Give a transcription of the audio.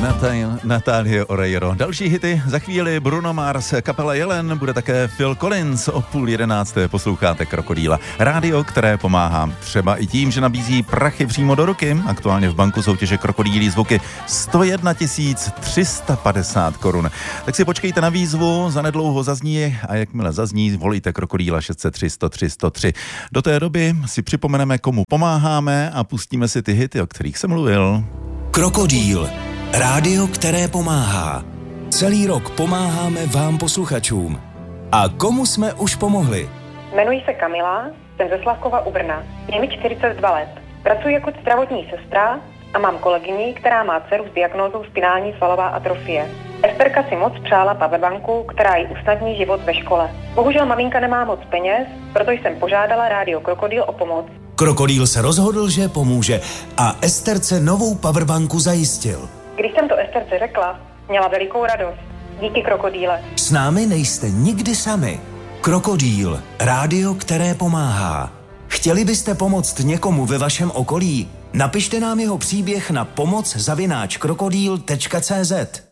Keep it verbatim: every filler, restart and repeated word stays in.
Natal- Natalie Oreiro. Další hity za chvíli Bruno Mars, kapela Jelen, bude také Phil Collins. O půl jedenácté posloucháte Krokodýla. Rádio, které pomáhá třeba i tím, že nabízí prachy přímo do ruky. Aktuálně v banku soutěže Krokodýlí zvuky sto jedna tisíc tři sta padesát korun. Tak si počkejte na výzvu, zanedlouho zazní a jakmile zazní, volíte Krokodýla šest set tři sto tři sto tři. Do té doby si připomeneme, komu pomáháme a pustíme si ty hity, o kterých jsem mluvil. Krokodýl. Rádio, které pomáhá. Celý rok pomáháme vám posluchačům. A komu jsme už pomohli? Jmenuji se Kamila, jsem ze Slavkova u Brna. Je mi čtyřicet dva let. Pracuji jako zdravotní sestra a mám kolegyni, která má dceru s diagnózou spinální svalová atrofie. Esterka si moc přála powerbanku, která jí usnadní život ve škole. Bohužel maminka nemá moc peněz, proto jsem požádala Rádio Krokodýl o pomoc. Krokodýl se rozhodl, že pomůže a Esterce novou powerbanku zajistil. Když jsem to Esterce řekla, měla velikou radost. Díky Krokodýle. S námi nejste nikdy sami. Krokodýl. Rádio, které pomáhá. Chtěli byste pomoct někomu ve vašem okolí? Napište nám jeho příběh na pomoc zavináč krokodýl tečka cé zet.